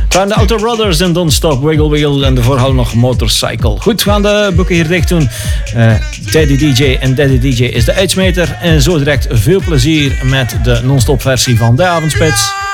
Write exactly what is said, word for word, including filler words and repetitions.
Van de Outer Brothers en Don't Stop, Wiggle Wiggle en daarvoor nog Motorcycle. Goed, we gaan de boeken hier dicht doen. Uh, Daddy D J en Daddy D J is de uitsmeter. En zo direct veel plezier met de non-stop versie van de Avondspits.